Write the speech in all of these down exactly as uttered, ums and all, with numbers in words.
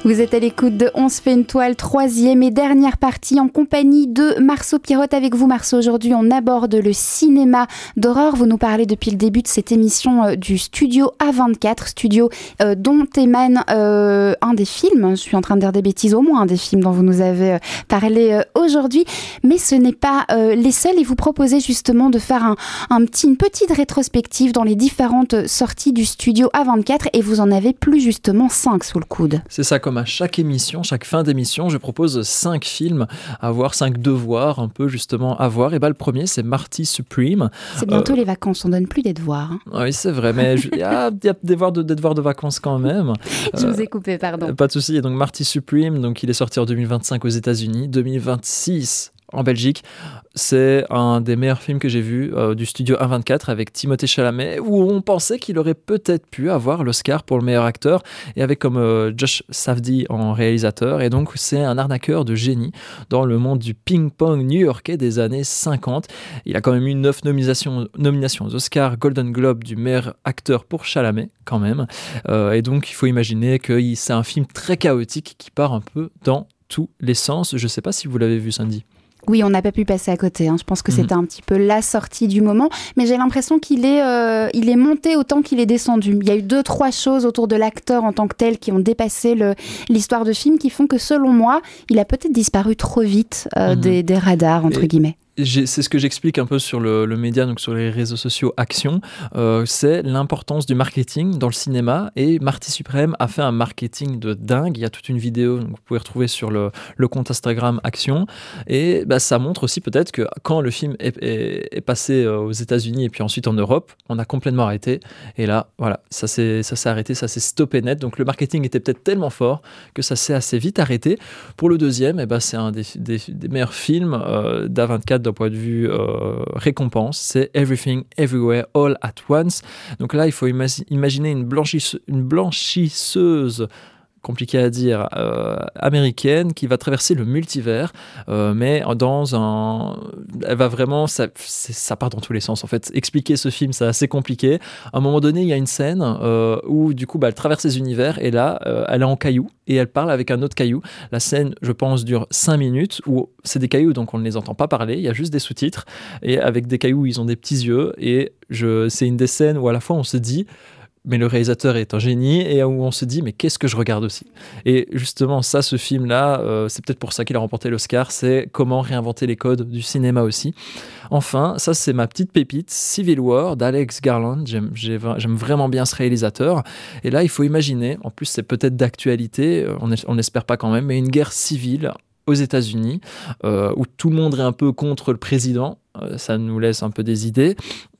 Vous êtes à l'écoute de On se fait une toile, troisième et dernière partie en compagnie de Marceau Pirotte. Avec vous Marceau, aujourd'hui on aborde le cinéma d'horreur. Vous nous parlez depuis le début de cette émission euh, du studio A vingt-quatre, studio euh, dont émane euh, un des films, je suis en train de dire des bêtises, au moins un des films dont vous nous avez euh, parlé euh, aujourd'hui, mais ce n'est pas euh, les seuls et vous proposez justement de faire un, un petit, une petite rétrospective dans les différentes sorties du studio A vingt-quatre et vous en avez plus justement cinq sous le coude. C'est ça, comme à chaque émission, chaque fin d'émission, je propose cinq films à voir, cinq devoirs un peu justement à voir. Et bah le premier, c'est Marty Supreme. C'est bientôt euh... les vacances, on donne plus des devoirs. Hein. Oui, c'est vrai, mais il y a des devoirs de, des devoirs de vacances quand même. Je euh, vous ai coupé, pardon. Pas de souci. Et donc Marty Supreme, donc il est sorti en deux mille vingt-cinq aux États-Unis, deux mille vingt-six en Belgique. C'est un des meilleurs films que j'ai vu euh, du studio A vingt-quatre avec Timothée Chalamet, où on pensait qu'il aurait peut-être pu avoir l'Oscar pour le meilleur acteur, et avec comme euh, Josh Safdie en réalisateur. Et donc c'est un arnaqueur de génie dans le monde du ping-pong new-yorkais des années cinquante. Il a quand même eu neuf nominations, nominations aux Oscars, Golden Globe du meilleur acteur pour Chalamet quand même. Euh, et donc il faut imaginer que c'est un film très chaotique qui part un peu dans tous les sens. Je ne sais pas si vous l'avez vu, Sandy. Oui, on n'a pas pu passer à côté. Hein. Je pense que mmh. c'était un petit peu la sortie du moment. Mais j'ai l'impression qu'il est, euh, il est monté autant qu'il est descendu. Il y a eu deux, trois choses autour de l'acteur en tant que tel qui ont dépassé le, l'histoire de film qui font que, selon moi, il a peut-être disparu trop vite euh, mmh. des, des radars, entre Et... guillemets. J'ai, c'est ce que j'explique un peu sur le, le média, donc sur les réseaux sociaux Action, euh, c'est l'importance du marketing dans le cinéma, et Marty Supreme a fait un marketing de dingue. Il y a toute une vidéo, donc vous pouvez retrouver sur le, le compte Instagram Action, et bah, ça montre aussi peut-être que quand le film est, est, est passé aux États-Unis et puis ensuite en Europe, on a complètement arrêté, et là voilà, ça s'est, ça s'est arrêté, ça s'est stoppé net. Donc le marketing était peut-être tellement fort que ça s'est assez vite arrêté. Pour le deuxième, et bah, c'est un des, des, des meilleurs films euh, d'A vingt-quatre d'un point de vue euh, récompense, c'est Everything Everywhere All at Once. Donc là, il faut ima- imaginer une, blanchisse- une blanchisseuse compliqué à dire, euh, américaine qui va traverser le multivers, euh, mais dans un... Elle va vraiment... Ça, ça part dans tous les sens, en fait. Expliquer ce film, c'est assez compliqué. À un moment donné, il y a une scène euh, où, du coup, bah, elle traverse les univers, et là, euh, elle est en caillou, et elle parle avec un autre caillou. La scène, je pense, dure cinq minutes, où c'est des cailloux, donc on ne les entend pas parler, il y a juste des sous-titres, et avec des cailloux, ils ont des petits yeux, et je... c'est une des scènes où, à la fois, on se dit... mais le réalisateur est un génie, et où on se dit mais qu'est-ce que je regarde aussi. Et justement ça, ce film là euh, c'est peut-être pour ça qu'il a remporté l'Oscar, c'est comment réinventer les codes du cinéma aussi. Enfin, ça c'est ma petite pépite, Civil War d'Alex Garland. J'aime, j'aime vraiment bien ce réalisateur, et là il faut imaginer, en plus c'est peut-être d'actualité, on n'espère pas quand même, mais une guerre civile aux États-Unis euh, où tout le monde est un peu contre le président, euh, ça nous laisse un peu des idées,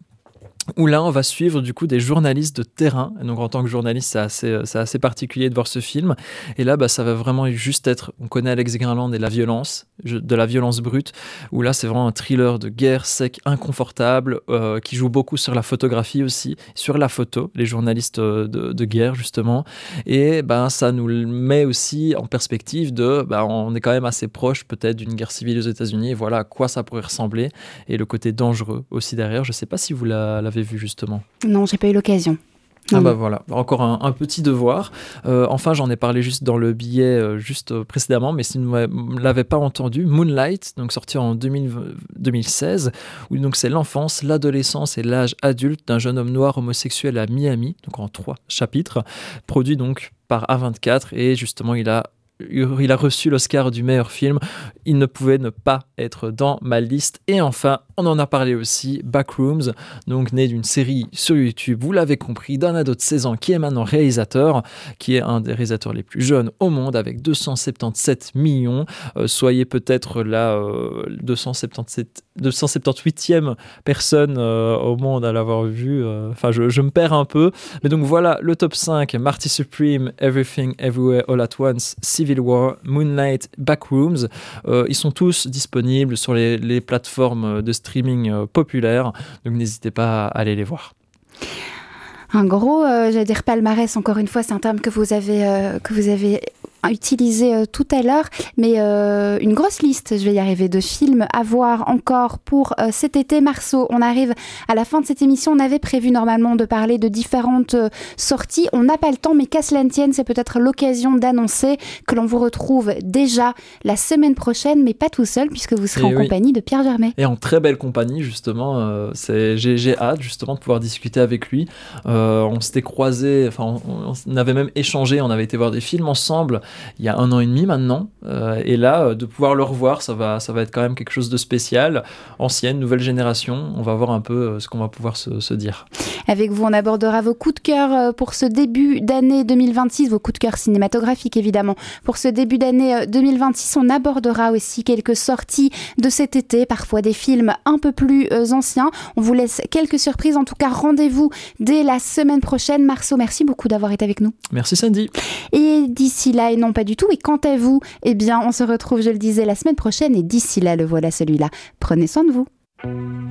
où là, on va suivre du coup des journalistes de terrain. Et donc, en tant que journaliste, c'est assez, c'est assez particulier de voir ce film. Et là, bah, ça va vraiment juste être... On connaît Alex Garland et la violence, de la violence brute, où là, c'est vraiment un thriller de guerre sec, inconfortable, euh, qui joue beaucoup sur la photographie aussi, sur la photo, les journalistes de, de guerre, justement. Et bah, ça nous met aussi en perspective de... Bah, on est quand même assez proche, peut-être, d'une guerre civile aux États-Unis. Et voilà à quoi ça pourrait ressembler. Et le côté dangereux aussi derrière. Je ne sais pas si vous la, l'avez vu justement. Non, j'ai pas eu l'occasion. Ah bah voilà, encore un, un petit devoir. Euh, enfin, j'en ai parlé juste dans le billet euh, juste euh, précédemment, mais si vous ne l'avez pas entendu, Moonlight, donc sorti en deux mille, deux mille seize, où donc c'est l'enfance, l'adolescence et l'âge adulte d'un jeune homme noir homosexuel à Miami, donc en trois chapitres, produit donc par A vingt-quatre, et justement il a il a reçu l'Oscar du meilleur film. Il ne pouvait ne pas être dans ma liste. Et enfin, on en a parlé aussi, Backrooms, donc né d'une série sur YouTube, vous l'avez compris, d'un ado de seize ans qui est maintenant réalisateur, qui est un des réalisateurs les plus jeunes au monde, avec deux cent soixante-dix-sept millions. Euh, soyez peut-être la euh, deux cent soixante-dix-sept, deux cent soixante-dix-huitième personne euh, au monde à l'avoir vu. Euh, enfin, je, je me perds un peu. Mais donc voilà, le top cinq, Marty Supreme, Everything Everywhere All at Once, Civil War, Moonlight, Backrooms. Euh, ils sont tous disponibles sur les, les plateformes de streaming euh, populaires, donc n'hésitez pas à aller les voir. Un gros, euh, j'allais dire palmarès, encore une fois, c'est un terme que vous avez, euh, que vous avez utiliser euh, tout à l'heure, mais euh, une grosse liste, je vais y arriver, de films à voir encore pour euh, cet été. Marceau, on arrive à la fin de cette émission. On avait prévu normalement de parler de différentes euh, sorties. On n'a pas le temps, mais qu'à cela ne tienne, c'est peut-être l'occasion d'annoncer que l'on vous retrouve déjà la semaine prochaine, mais pas tout seul, puisque vous serez Et en oui. compagnie de Pierre Germet. Et en très belle compagnie, justement. Euh, c'est, j'ai, j'ai hâte, justement, de pouvoir discuter avec lui. Euh, on s'était croisés, enfin, on, on avait même échangé, on avait été voir des films ensemble il y a un an et demi maintenant, euh, et là, de pouvoir le revoir, ça va, ça va être quand même quelque chose de spécial. Ancienne, nouvelle génération, on va voir un peu ce qu'on va pouvoir se, se dire. Avec vous, on abordera vos coups de cœur pour ce début d'année deux mille vingt-six, vos coups de cœur cinématographiques évidemment. Pour ce début d'année deux mille vingt-six, on abordera aussi quelques sorties de cet été, parfois des films un peu plus anciens. On vous laisse quelques surprises, en tout cas rendez-vous dès la semaine prochaine. Marceau, merci beaucoup d'avoir été avec nous. Merci Sandy. Et d'ici là, et non pas du tout, et quant à vous, eh bien on se retrouve, je le disais, la semaine prochaine, et d'ici là, le voilà celui-là. Prenez soin de vous.